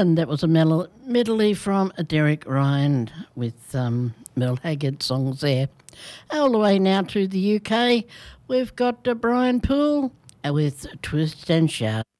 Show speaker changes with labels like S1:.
S1: And that was a medley from Derek Ryan with Merle Haggard songs there. All the way now to the UK, we've got Brian Poole with Twist and Shout.